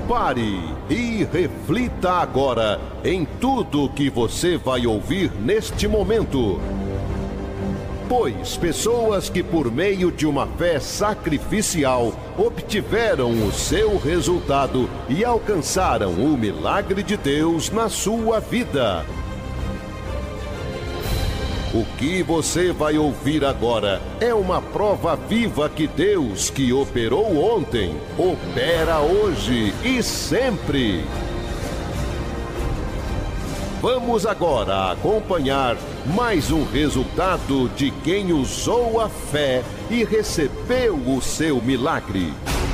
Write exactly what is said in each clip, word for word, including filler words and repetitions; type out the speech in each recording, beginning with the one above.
Pare e reflita agora em tudo que você vai ouvir neste momento. Pois pessoas que por meio de uma fé sacrificial obtiveram o seu resultado e alcançaram o milagre de Deus na sua vida. O que você vai ouvir agora é uma prova viva que Deus, que operou ontem, opera hoje e sempre. Vamos agora acompanhar mais um resultado de quem usou a fé e recebeu o seu milagre.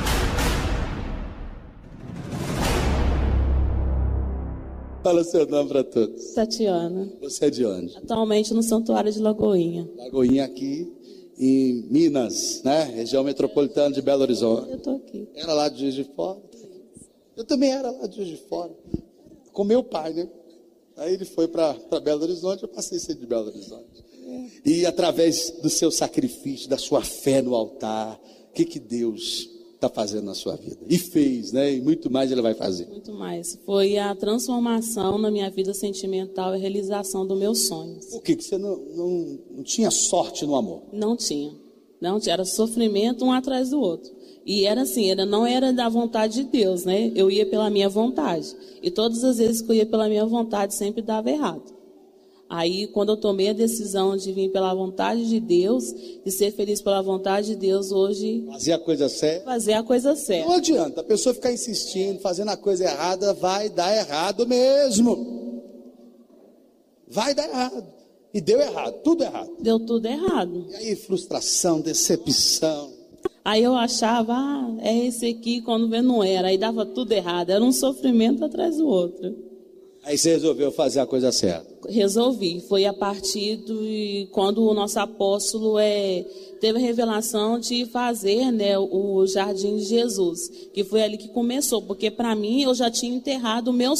Fala seu nome para todos. Tatiana. Você é de onde? Atualmente no Santuário de Lagoinha. Lagoinha aqui em Minas, né? Região metropolitana de Belo Horizonte. Eu tô aqui. Era lá de Juiz de Fora? Eu também era lá de Juiz de Fora. Com meu pai, né? Aí ele foi para Belo Horizonte, eu passei a ser de Belo Horizonte. É. E através do seu sacrifício, da sua fé no altar, o que que Deus está fazendo na sua vida? E fez, né? E muito mais ele vai fazer. Muito mais. Foi a transformação na minha vida sentimental e realização dos meus sonhos. Por que que você não, não, não tinha sorte no amor? Não tinha. Não tinha. Era sofrimento um atrás do outro. E era assim, era, não era da vontade de Deus, né? Eu ia pela minha vontade. E todas as vezes que eu ia pela minha vontade, sempre dava errado. Aí, quando eu tomei a decisão de vir pela vontade de Deus, de ser feliz pela vontade de Deus, hoje... Fazer a coisa certa. Fazer a coisa certa. Não adianta, a pessoa ficar insistindo, fazendo a coisa errada, vai dar errado mesmo. Vai dar errado. E deu errado, tudo errado. Deu tudo errado. E aí, frustração, decepção. Aí eu achava, ah, é esse aqui, quando vê não era. Aí dava tudo errado, era um sofrimento atrás do outro. Aí você resolveu fazer a coisa certa. Resolvi, foi a partir de quando o nosso apóstolo é, teve a revelação de fazer, né, o Jardim de Jesus, que foi ali que começou, porque para mim eu já tinha enterrado o meu